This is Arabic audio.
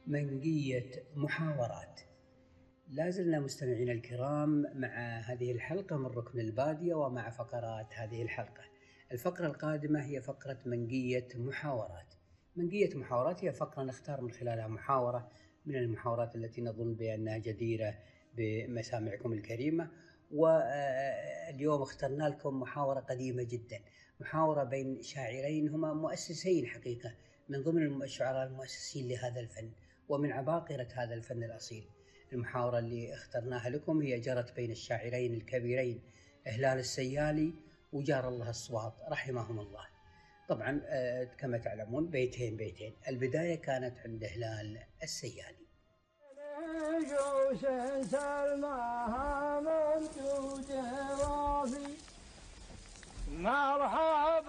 منقية محاورات. لا زلنا مستمعين الكرام مع هذه الحلقة من ركن البادية ومع فقرات هذه الحلقة. الفقرة القادمة هي فقرة منقية محاورات. منقية محاورات هي فقرة نختار من خلالها محاورة من المحاورات التي نظن بأنها جديرة بمسامعكم الكريمة، واليوم اخترنا لكم محاورة قديمة جدا، محاورة بين شاعرين هما مؤسسين حقيقة من ضمن الشعراء المؤسسين لهذا الفن ومن عباقرة هذا الفن الأصيل. المحاورة اللي اخترناها لكم هي جرت بين الشاعرين الكبيرين هلال السيالي وجار الله الصواط رحمهم الله. طبعا كما تعلمون بيتين. البداية كانت عند هلال السيالي. مرحبا